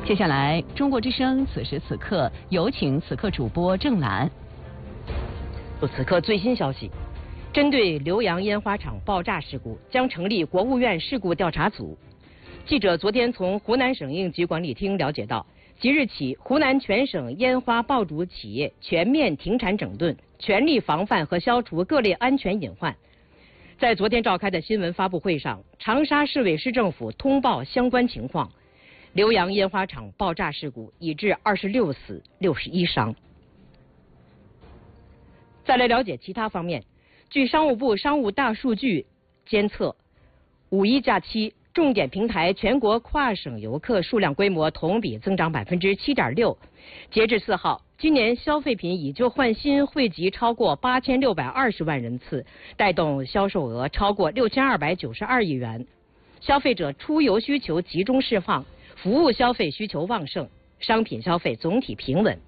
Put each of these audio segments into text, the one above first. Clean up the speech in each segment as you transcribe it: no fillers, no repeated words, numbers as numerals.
接下来，中国之声此时此刻有请此刻主播郑兰。 此刻最新消息，针对浏阳烟花厂爆炸事故，将成立国务院事故调查组。记者昨天从湖南省应急管理厅了解到，即日起，湖南全省烟花爆竹企业全面停产整顿，全力防范和消除各类安全隐患。在昨天召开的新闻发布会上，长沙市委市政府通报相关情况。浏阳烟花厂爆炸事故已致26死61伤。再来了解其他方面，据商务部商务大数据监测，5·1假期重点平台全国跨省游客数量规模同比增长7.6%。截至4号，今年消费品以旧换新汇集超过8620万人次，带动销售额超过6292亿元。消费者出游需求集中释放，服务消费需求旺盛，商品消费总体平稳。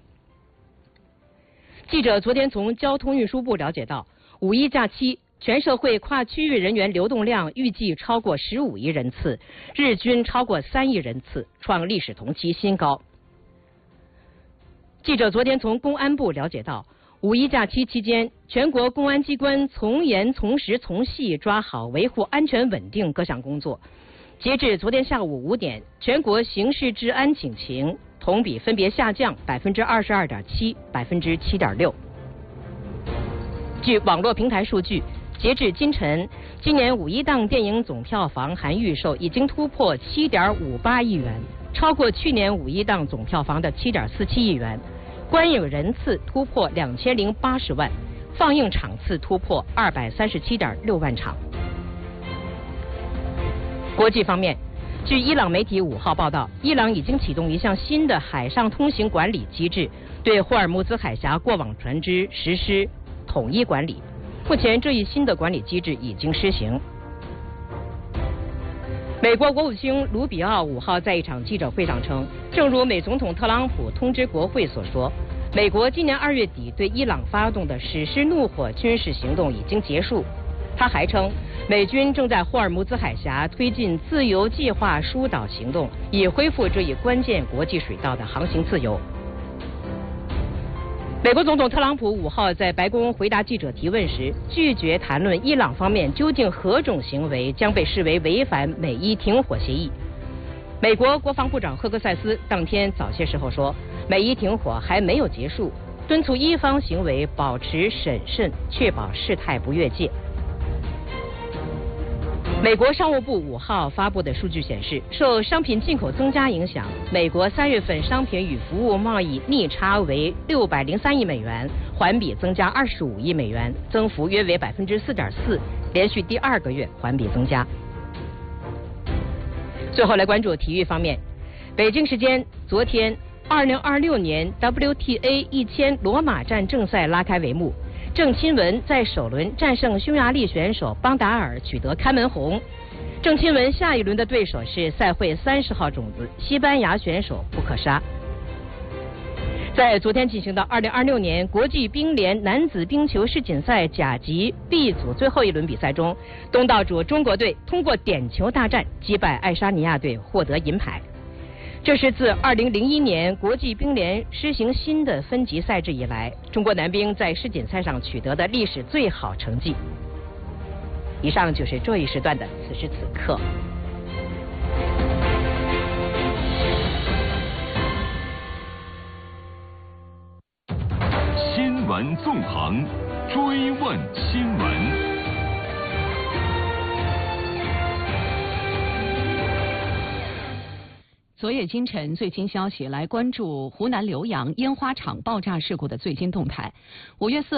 记者昨天从交通运输部了解到，5·1假期全社会跨区域人员流动量预计超过15亿人次，日均超过3亿人次，创历史同期新高。记者昨天从公安部了解到，5·1假期期间，全国公安机关从严从实从细抓好维护安全稳定各项工作。截至昨天下午5点，全国刑事治安警情同比分别下降22.7%、7.6%。据网络平台数据，截至今晨，今年5·1档电影总票房含预售已经突破7.58亿元，超过去年5·1档总票房的7.47亿元。观影人次突破2080万，放映场次突破237.6万场。国际方面，据伊朗媒体5号报道，伊朗已经启动一项新的海上通行管理机制，对霍尔木兹海峡过往船只实施统一管理。目前，这一新的管理机制已经施行。美国国务卿卢比奥5号在一场记者会上称，正如美总统特朗普通知国会所说，美国今年2月底对伊朗发动的史诗怒火军事行动已经结束。他还称，美军正在霍尔木兹海峡推进自由计划疏导行动，以恢复这一关键国际水道的航行自由。美国总统特朗普5号在白宫回答记者提问时，拒绝谈论伊朗方面究竟何种行为将被视为违反美伊停火协议。美国国防部长赫克塞斯当天早些时候说，美伊停火还没有结束，敦促伊方行为保持审慎，确保事态不越界。美国商务部5号发布的数据显示，受商品进口增加影响，美国3月份商品与服务贸易逆差为603亿美元，环比增加25亿美元，增幅约为4.4%，连续第2个月环比增加。最后来关注体育方面，北京时间昨天，2026年 WTA 1000罗马站正赛拉开帷幕。郑钦文在首轮战胜匈牙利选手邦达尔，取得看门红。郑钦文下一轮的对手是赛会30号种子西班牙选手布克沙。在昨天进行的2026年国际冰联男子冰球世锦赛甲级 B 组最后一轮比赛中，东道主中国队通过点球大战击败爱沙尼亚队，获得银牌。这是自2001年国际冰联施行新的分级赛制以来，中国男冰在世锦赛上取得的历史最好成绩。以上就是这一时段的此时此刻。 新闻纵横，追问新闻。 昨夜今晨最新消息，来关注湖南浏阳烟花厂爆炸事故的最新动态。5月4